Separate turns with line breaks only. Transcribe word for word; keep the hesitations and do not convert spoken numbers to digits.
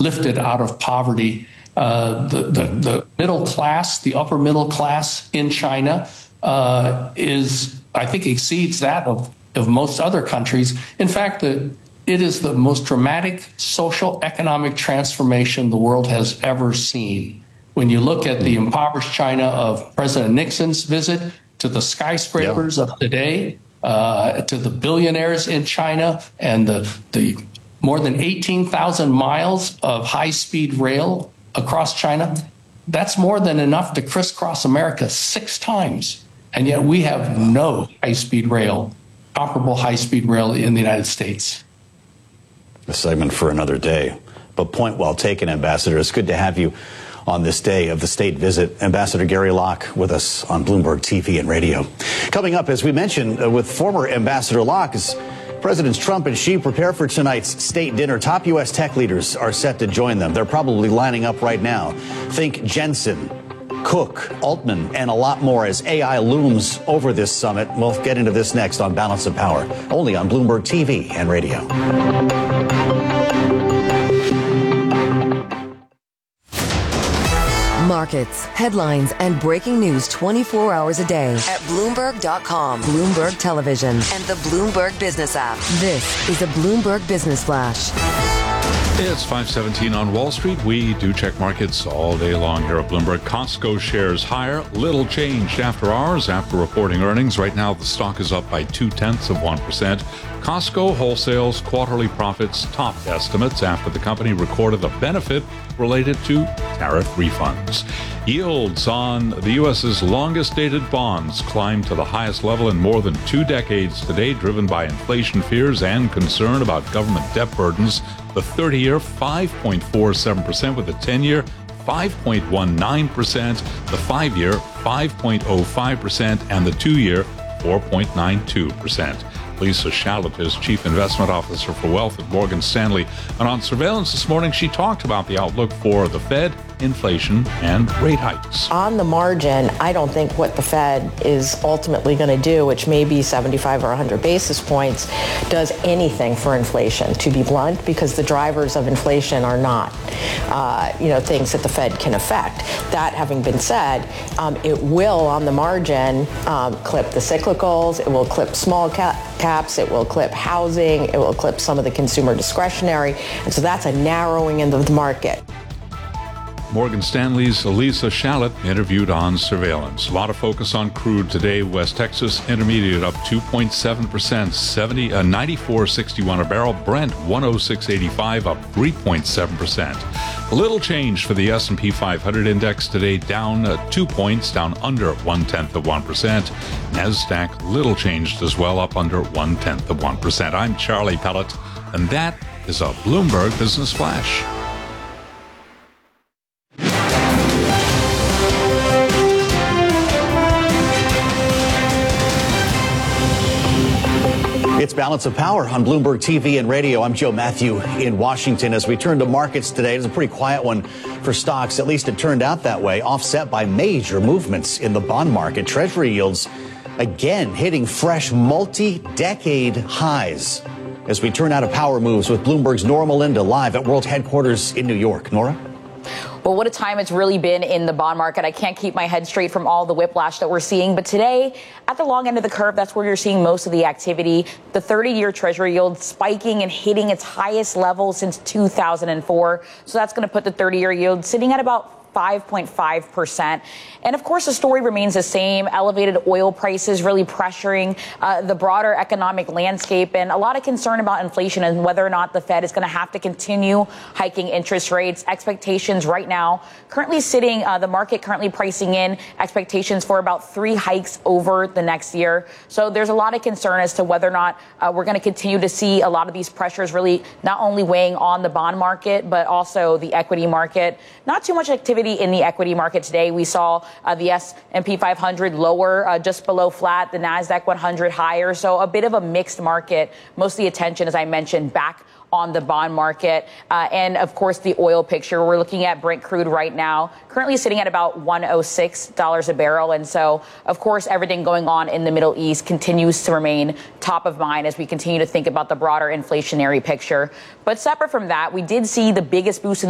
lifted out of poverty. Uh, the, the, the middle class, the upper middle class in China uh, is, I think, exceeds that of, of most other countries. In fact, the, it is the most dramatic social economic transformation the world has ever seen. When you look at the impoverished China of President Nixon's visit to the skyscrapers yeah. of today, uh, to the billionaires in China, and the, the more than eighteen thousand miles of high-speed rail across China, that's more than enough to crisscross America six times. And yet we have no high-speed rail, comparable high-speed rail in the United States.
A segment for another day. But point well taken, Ambassador. It's good to have you on this day of the state visit. Ambassador Gary Locke with us on Bloomberg T V and radio. Coming up, as we mentioned, uh, with former Ambassador Locke, as Presidents Trump and Xi prepare for tonight's state dinner, top U S tech leaders are set to join them. They're probably lining up right now. Think Jensen, Cook, Altman, and a lot more as A I looms over this summit. We'll get into this next on Balance of Power, only on Bloomberg T V and radio.
Markets, headlines, and breaking news twenty-four hours a day at Bloomberg dot com, Bloomberg Television, and the Bloomberg Business app. This is a Bloomberg Business Flash.
It's five seventeen on Wall Street. We do check markets all day long here at Bloomberg. Costco shares higher, little changed after hours after reporting earnings. Right now, the stock is up by two-tenths of one percent. Costco Wholesale's quarterly profits topped estimates after the company recorded a benefit related to tariff refunds. Yields on the U S's longest-dated bonds climbed to the highest level in more than two decades today, driven by inflation fears and concern about government debt burdens. The thirty-year, five point four seven percent, with the ten-year, five point one nine percent, the five-year, five point oh five percent, and the two-year, four point nine two percent. Lisa Shallop is Chief Investment Officer for Wealth at Morgan Stanley. And on Surveillance this morning, she talked about the outlook for the Fed, inflation, and rate hikes.
On the margin, I don't think what the Fed is ultimately going to do, which may be seventy-five or one hundred basis points, does anything for inflation, to be blunt, because the drivers of inflation are not, uh, you know, things that the Fed can affect. That having been said, um, it will, on the margin, um, clip the cyclicals, it will clip small cap caps, it will clip housing, it will clip some of the consumer discretionary, and so that's a narrowing in the market.
Morgan Stanley's Lisa Shallop interviewed on Surveillance. A lot of focus on crude today. West Texas Intermediate up two point seven percent, seventy, uh, ninety-four sixty-one a barrel. Brent one oh six eighty-five, up three point seven percent. A little change for the S and P five hundred index today, down uh, two points, down under one-tenth of one percent. NASDAQ little changed as well, up under one-tenth of one percent. I'm Charlie Pellet, and that is a Bloomberg Business Flash.
It's Balance of Power on Bloomberg T V and radio. I'm Joe Matthew in Washington. As we turn to markets today, it's a pretty quiet one for stocks. At least it turned out that way, offset by major movements in the bond market. Treasury yields again hitting fresh multi-decade highs. As we turn out of power moves with Bloomberg's Nora Melinda live at World Headquarters in New York. Nora?
Well, what a time it's really been in the bond market. I can't keep my head straight from all the whiplash that we're seeing. But today, at the long end of the curve, that's where you're seeing most of the activity. The thirty-year Treasury yield spiking and hitting its highest level since two thousand four. So that's going to put the thirty-year yield sitting at about five point five percent. And of course, the story remains the same. Elevated oil prices really pressuring uh, the broader economic landscape, and a lot of concern about inflation and whether or not the Fed is going to have to continue hiking interest rates. Expectations right now currently sitting, uh, the market currently pricing in expectations for about three hikes over the next year. So there's a lot of concern as to whether or not uh, we're going to continue to see a lot of these pressures really not only weighing on the bond market, but also the equity market. Not too much activity in the equity market today. We saw uh, the S and P five hundred lower, uh, just below flat, the NASDAQ one hundred higher. So a bit of a mixed market. Most of the attention, as I mentioned, back on the bond market. Uh, and, of course, the oil picture. We're looking at Brent crude right now, currently sitting at about one hundred six dollars a barrel. And so, of course, everything going on in the Middle East continues to remain top of mind as we continue to think about the broader inflationary picture. But separate from that, we did see the biggest boost in